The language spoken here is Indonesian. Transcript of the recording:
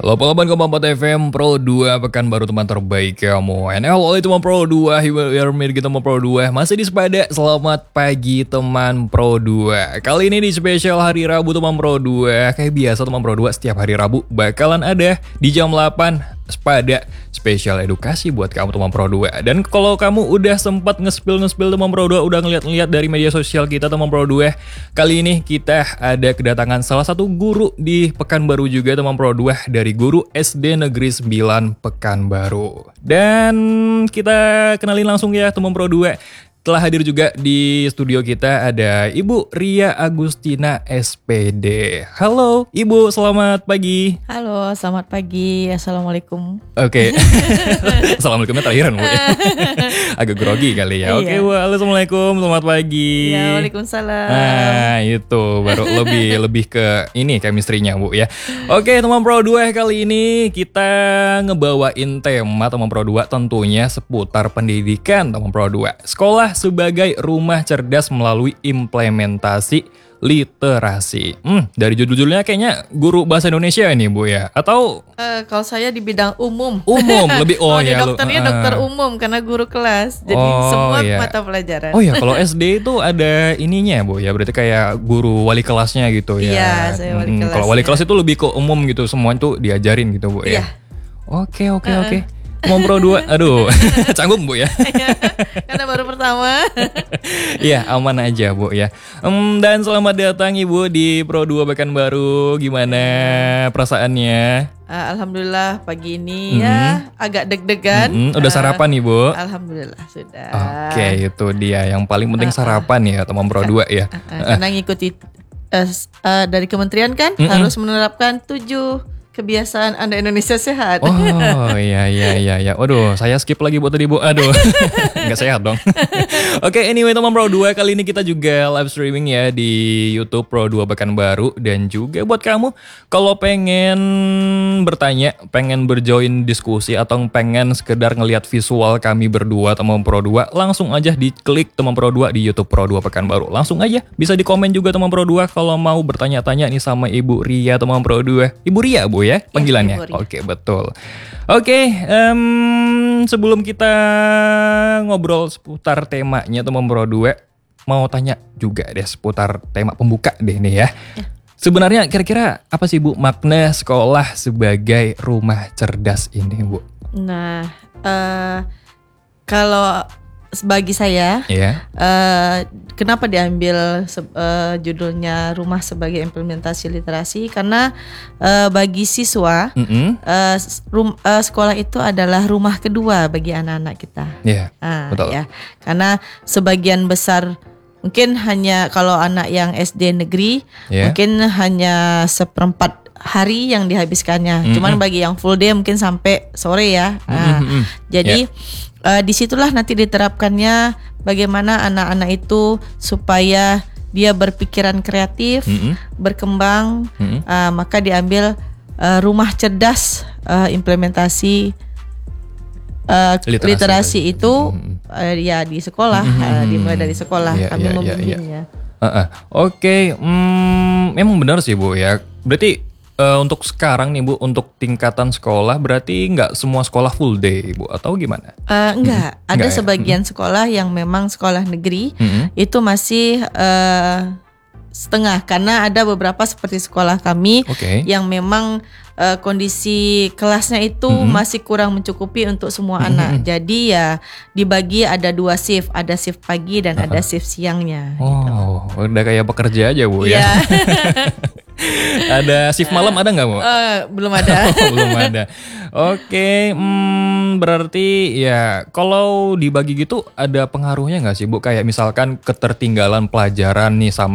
88,4 FM Pro 2 Pekanbaru teman terbaik kamu. And hello teman Pro 2, Hirmir kita teman Pro 2. Masih di Sepada, selamat pagi teman Pro 2. Kali ini di spesial hari Rabu teman Pro 2. Kayak biasa teman Pro 2 setiap hari Rabu bakalan ada di jam 8 Sepada spesial edukasi buat kamu teman Pro 2. Dan kalau kamu udah sempat nge-spill teman Pro 2, udah ngeliat-ngeliat dari media sosial kita teman Pro 2, kali ini kita ada kedatangan salah satu guru di Pekanbaru juga teman Pro 2, dari guru SD Negeri 9 Pekanbaru. Dan kita kenalin langsung ya teman Pro 2. Telah hadir juga di studio kita ada Ibu Ria Agustina SPD. Halo Ibu, selamat pagi. Halo, selamat pagi. Assalamualaikum. Oke. Assalamualaikumnya terakhiran Bu. Agak grogi kali ya. Oke Bu, halo, assalamualaikum, selamat pagi. Ya, waalaikumsalam. Nah itu baru lebih ke ini chemistry-nya Bu ya. Oke teman Pro 2, kali ini kita ngebawain tema teman Pro 2 tentunya seputar pendidikan teman Pro 2. Sekolah sebagai rumah cerdas melalui implementasi literasi. Dari judul-judulnya kayaknya guru bahasa Indonesia ini Bu ya? Atau kalau saya di bidang umum. Lebih ya. Dokternya dokter umum karena guru kelas. Jadi semua mata pelajaran. Oh ya, kalau SD itu ada ininya Bu ya, berarti kayak guru wali kelasnya gitu ya. Iya, saya wali kelas. Kalau wali kelas itu lebih ke umum gitu, semua itu diajarin gitu Bu ya. Oke. Teman Pro 2, aduh, canggung Bu ya. Karena baru pertama. Iya, aman aja Bu ya. Dan selamat datang Ibu di Pro 2 Pekanbaru. Gimana perasaannya? Alhamdulillah pagi ini ya agak deg-degan. Udah sarapan nih Bu? Alhamdulillah sudah. Oke, itu dia yang paling penting, sarapan ya teman Pro 2 ya. Karena ngikuti dari kementerian kan harus menerapkan 7 kebiasaan Anda Indonesia sehat. Oh iya. Waduh, saya skip lagi buat tadi Bu. Aduh, nggak sehat dong. Oke, anyway teman Pro 2, kali ini kita juga live streaming ya di YouTube Pro 2 Pekanbaru. Dan juga buat kamu kalau pengen bertanya, pengen berjoin diskusi, atau pengen sekedar ngelihat visual kami berdua teman Pro 2, langsung aja diklik teman Pro 2 di YouTube Pro 2 Pekanbaru. Langsung aja bisa di komen juga teman Pro 2 kalau mau bertanya-tanya nih sama Ibu Ria teman Pro 2. Ibu Ria Bu ya panggilannya. Oke, betul. Oke, sebelum kita ngobrol seputar temanya teman Pro 2, mau tanya juga deh seputar tema pembuka deh nih ya. Sebenarnya kira-kira apa sih Bu makna sekolah sebagai rumah cerdas ini Bu? Nah, kalau bagi saya, kenapa diambil judulnya rumah sebagai implementasi literasi? Karena bagi siswa, sekolah itu adalah rumah kedua bagi anak-anak kita. Betul. Ya, karena sebagian besar mungkin hanya kalau anak yang SD negeri, mungkin hanya seperempat hari yang dihabiskannya. Cuman bagi yang full day mungkin sampai sore ya. Jadi disitulah nanti diterapkannya bagaimana anak-anak itu supaya dia berpikiran kreatif, berkembang. Maka diambil rumah cerdas implementasi literasi itu ya di sekolah, dimulai dari sekolah kami membimbingnya. Oke, memang benar sih Bu ya. Berarti untuk sekarang nih Bu, untuk tingkatan sekolah berarti nggak semua sekolah full day Bu, atau gimana? Enggak, ada sebagian sekolah yang memang sekolah negeri itu masih setengah, karena ada beberapa seperti sekolah kami yang memang kondisi kelasnya itu masih kurang mencukupi untuk semua anak. Jadi ya dibagi ada 2 shift, ada shift pagi dan ada shift siangnya. Udah kayak pekerja aja Bu ya. Ada shift malam ada nggak Bu? Belum ada. Belum ada. Oke, berarti ya kalau dibagi gitu ada pengaruhnya nggak sih Bu? Kayak misalkan ketertinggalan pelajaran nih sama